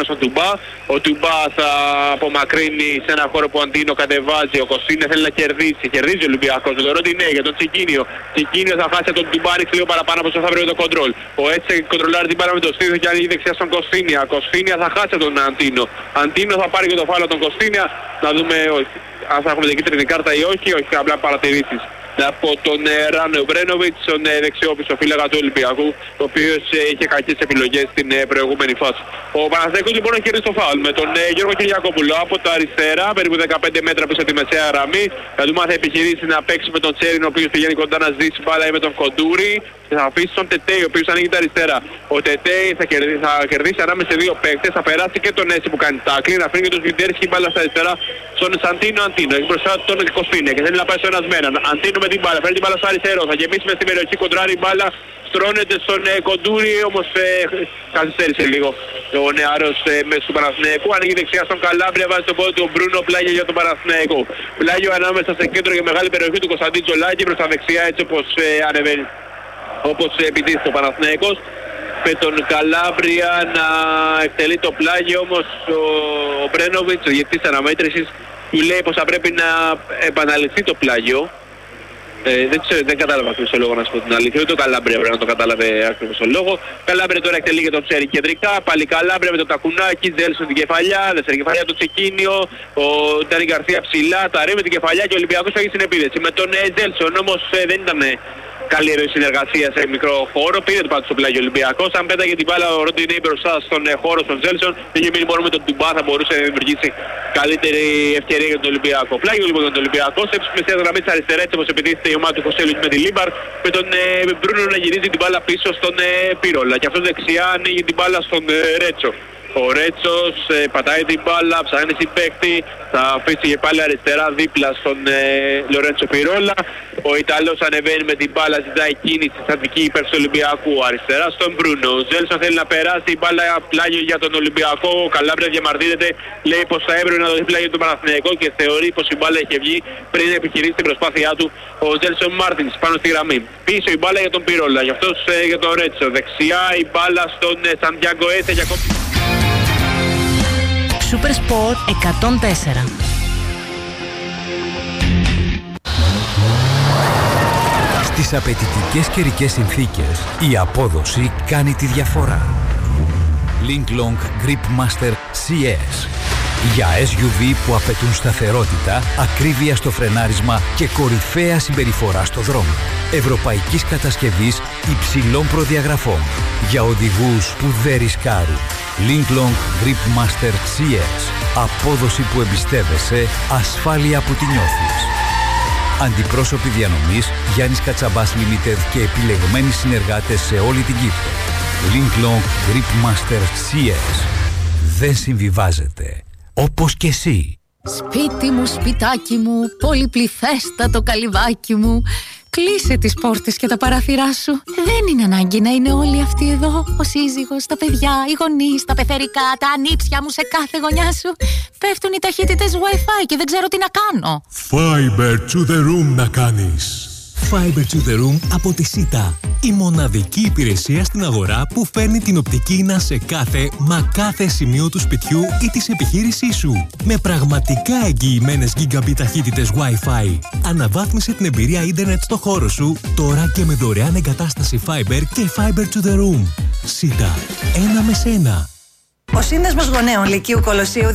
πάνω στον Τουμπά. Ο Τουμπά θα απομακρύνει σε ένα χώρο που ο Αντίνο κατεβάζει. Ο Κωστίνια θέλει να κερδίσει. Κερδίζει ο Ολυμπιακός με τον Ροντινέ για τον Τσικίνιο. Τσικίνιο θα χάσει τον Τουμπά, ρίξει λίγο παραπάνω από όσο θα βρει το κοντρόλ. Ο Έτσε κοντρολάρει την μπάλα με το στήθο και ανοίγει δεξιά στον Κωστίνια. Κωστίνια θα χάσει τον Αντίνο. Αντίνο θα πάρει και το φάλο τον Κωστίνια. Να δούμε αν θα έχουμε την κίτρινη κάρτα ή όχι. Όχι, απλά παρατηρήσεις από τον Ράνο Μπρένοβιτς, τον δεξιόπιστο φύλακα του Ολυμπιακού, ο οποίος είχε κακές επιλογές στην προηγούμενη φάση. Ο Παναθηναϊκός λοιπόν έχει κερδίσει το φάουλ με τον Γιώργο Κυριακόπουλο από τα αριστερά, περίπου 15 μέτρα πίσω από τη μεσαία γραμμή. Θα δούμε αν θα επιχειρήσει να παίξει με τον Τσέριν, ο οποίος πηγαίνει κοντά να ζήσει μπάλα, ή με τον Κοντούρη. Και θα αφήσει τον Τετέι, ο οποίος ανοίγει τα αριστερά. Ο Τετέι θα κερδίσει ανάμεσα σε δύο παίκτες, θα περάσει και τον Έσι που κάνει τάκλι, να αφήνει και τον Σβιντέρσκι μπάλα στα αριστερά στον Σαντίνο Αντίνο. Έχει μπροστά τον Κωστίνια και θέλει να πάει στο ένας μένα. Αντίνο με την μπάλα, φέρνει την μπάλα στο αριστερό, θα γεμίσει με στην περιοχή, κοντράρει μπάλα, στρώνεται στον Κοντούρη, όμως καθυστέρησε λίγο ο νεαρός μέσω του Παναθηναϊκού. Ανοίγει δεξιά στον Καλάμπρια, βάζει το πόδι του Μπρούνο Πλάγιο για τον Παναθηναϊκό. Πλάγιο ανάμεσα σε κέντρο και μεγάλη περιοχή του Κωνσταντίν Τζολάκη, προς τα δεξιά έτσι όπως ανεβαίνει, όπως επιτίθεται ο Παναθηναϊκός. Με τον Καλάμπρια να εκτελεί το Πλάγιο, όμως ο Μπρένοβιτς, ο διαιτητής αναμέτρησης, του λέει πως θα πρέπει να επαναληφθεί το Πλάγιο. Δεν κατάλαβα ακριβώς το λόγο, να σου πω την αλήθεια. Ούτε ο Καλάμπρια πρέπει να το κατάλαβε ακριβώς το λόγο. Καλάμπρια τώρα εκτελεί και τον Τσέρι κεντρικά. Πάλι Καλάμπρια με το τακουνάκι. Ζέλσον την κεφαλιά. Δεύτερη κεφαλιά του Τσεκίνιο. Ο Ντάνι Γκαρσία ψηλά. Ταρί με την κεφαλιά και ο Ολυμπιακός θα έχει στην επίδεση. Με τον Ζέλσον όμως δεν ήταν καλή συνεργασία σε μικρό χώρο. Πήρε το πάντως στο Πλάγιο Ολυμπιακός. Αν πέταγε την μπάλα ο Ροντινέι μπροστά στον χώρο στον Ζέλσον, είχε μείνει μόνο με τον Τουμπά, θα μπορούσε να δημιουργήσει καλύτερη ευκαιρία για τον Ολυμπιακό. Πλάγιο λοιπόν τον Ολυμπιακό, έψει μεσαία γραμμή της αριστερά, έτσι όπως επιτίθεται η ομάδα του Χωσέλου με τη Λίμπαρ, με τον Μπρούνο να γυρίζει την μπάλα πίσω στον Πύρολα. Και αυτός δεξιά ανοίγει την μπάλα στον Ρέτσο. Ο Ρέτσος πατάει την μπάλα, ψάχνει συμπαίκτη, θα αφήσει και πάλι αριστερά δίπλα στον Λορέντσο Πυρόλα. Ο Ιταλός ανεβαίνει με την μπάλα, ζητάει κίνηση στατική υπέρ του Ολυμπιακού. Αριστερά στον Μπρούνο. Ο Ζέλσον θέλει να περάσει η μπάλα Πλάγιο για τον Ολυμπιακό. Ο Καλάμπρια διαμαρτύρεται, λέει πως θα έπρεπε να δοθεί Πλάγιο τον Παναθηναϊκό και θεωρεί πως η μπάλα είχε βγει πριν επιχειρήσει την προσπάθειά του ο Τζέλσον Μάρτινς πάνω στη γραμμή. Πίσω η μπάλα για τον Πυρόλα, γι' αυτός για τον Ρέτσο. Δεξιά η μπάλα στον Σαντιάγκο Έσε για κόψη. Super Sport 104. Στις απαιτητικές καιρικές συνθήκες, η απόδοση κάνει τη διαφορά. Linklong Grip Master CS. Για SUV που απαιτούν σταθερότητα, ακρίβεια στο φρενάρισμα και κορυφαία συμπεριφορά στο δρόμο. Ευρωπαϊκής κατασκευής υψηλών προδιαγραφών. Για οδηγούς που δεν ρισκάρουν. Linklong Grip Master CS. Απόδοση που εμπιστεύεσαι, ασφάλεια που τη νιώθεις. Αντιπρόσωποι διανομής Γιάννης Κατσαμπάς Limited και επιλεγμένοι συνεργάτες σε όλη την Κύπρο. Linklong Grip Master CS. Δεν συμβιβάζεται. Όπως και εσύ. Σπίτι μου, σπιτάκι μου, πολυπληθέστατο καλυβάκι μου. Κλείσε τις πόρτες και τα παράθυρά σου. Δεν είναι ανάγκη να είναι όλοι αυτοί εδώ. Ο σύζυγος, τα παιδιά, οι γονείς, τα πεθερικά, τα ανήψια μου σε κάθε γωνιά σου. Πέφτουν οι ταχύτητες Wi-Fi και δεν ξέρω τι να κάνω. Fiber to the room να κάνεις. Fiber to the room από τη Sita. Η μοναδική υπηρεσία στην αγορά που φέρνει την οπτική ίνα σε κάθε σημείο του σπιτιού ή της επιχείρησής σου. Με πραγματικά εγγυημένες gigabit ταχύτητες Wi-Fi. Αναβάθμισε την εμπειρία ίντερνετ στο χώρο σου τώρα και με δωρεάν εγκατάσταση Fiber και Fiber to the room. Sita. Ένα με σένα. Ο Σύνδεσμος Γονέων Λυκείου Κολοσσίου